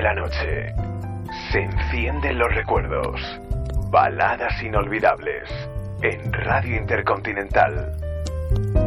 la noche. Se encienden los recuerdos. Baladas inolvidables en Radio Intercontinental.